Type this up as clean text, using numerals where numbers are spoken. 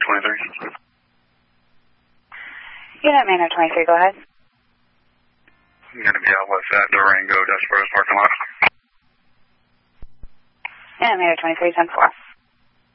23. Unit Manor 23, go ahead. I'm going to be out west at Durango, Desperos parking lot. Unit Manor 23, 10-4.